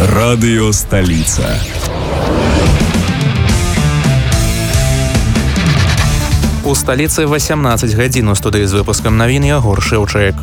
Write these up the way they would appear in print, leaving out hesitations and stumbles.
Радыё Сталіца. У сталіцы 18 гадзін. У студыі з выпускам навін Ягор Шэўчык.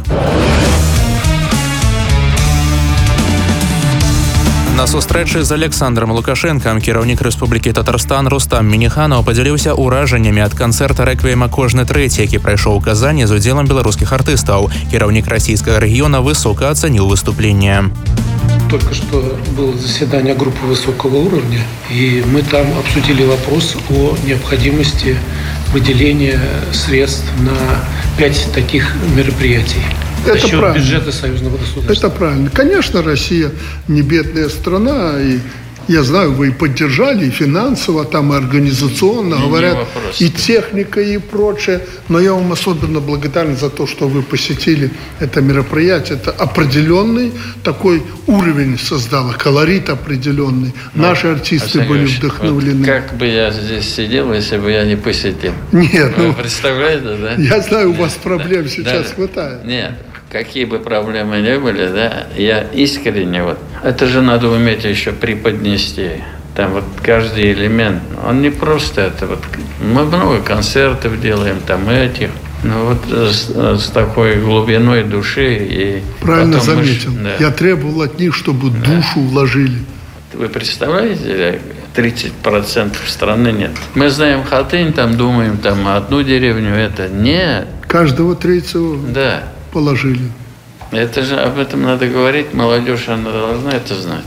На сустрэчы з Александром Лукашэнкам кіраўнік Рэспублікі Татарстан Рустам Мініханаў падзяліўся ўражаннямі ад канцэрта рэквіема «Кожны трэці», які прайшоў у Казані з удзелам беларускіх артыстаў. Кіраўнік расійскага рэгіёна высока ацаніў выступленне. Только что было заседание группы высокого уровня, и мы там обсудили вопрос о необходимости выделения средств на 5 таких мероприятий. Это за счет правильно. Бюджета союзного государства. Это правильно. Конечно, Россия не бедная страна, и я знаю, вы и поддержали и финансово, там и организационно, говорят, и техника, и прочее. Но я вам особенно благодарен за то, что вы посетили это мероприятие. Это определенный такой уровень создало, колорит определенный. Наши артисты были вдохновлены. Вот как бы я здесь сидел, если бы я не посетил? Нет, вы представляете, да? Я знаю, у вас проблем сейчас хватает. Нет. Какие бы проблемы ни были, да, я искренне это же надо уметь еще преподнести. Там каждый элемент, он не просто это мы много концертов делаем, там этих, но с такой глубиной души и. Правильно заметил. Я требовал от них, чтобы душу вложили. Вы представляете, 30% страны нет. Мы знаем Хатынь, там думаем, там одну деревню, это нет. Каждого третьего. Да. Положили. Это же об этом надо говорить, молодежь, она должна это знать.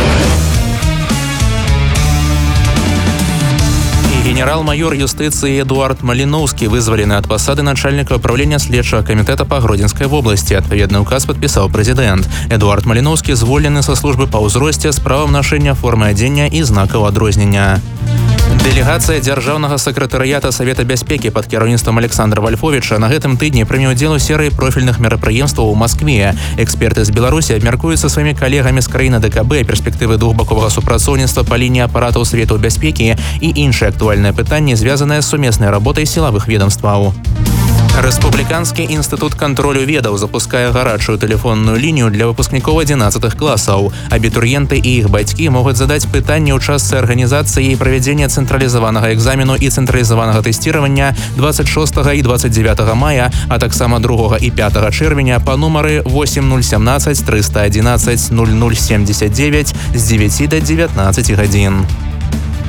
Генерал-майор юстыцыі Эдуард Маліноўскі вызвалены ад пасады начальніка управлення следчага камітэта па Гродзенскай вобласці. Адпаведны ўказ падпісаў прэзідэнт. Эдуард Маліноўскі звольнены са службы па ўзросце з правам нашэння формы адзення і знакаў адрознення. Дэлегацыя дзяржаўнага сакратарыята Савета бяспекі пад кіраўніцтвам Александра Вальфовіча на гэтым тыдні прыме ўдзел у серыі профільных мерапрыемстваў у Маскве. Эксперты з Беларусі абмяркуюць са сваімі калегамі з краіны ДКБ перспектывы двухбаковага супрацоўніцтва па лініі апаратаў Свету бяспекі і іншыя актуальныя пытанні, звязаныя з сумеснай работай сілавых ведомстваў. Рэспубліканскі інстытут кантролю ведаў запускае гарачую тэлефонную лінію для выпускнікоў 11 класаў. Абітурыенты і іх бацькі могуць задаць пытанні ў частцы арганізацыі і правядзення цэнтралізаванага экзамену і цэнтралізаванага тэсціравання 26 і 29 мая, а таксама 2 і 5 чэрвеня па нумары 8017 311 0079 з 9 до 19 гадзін.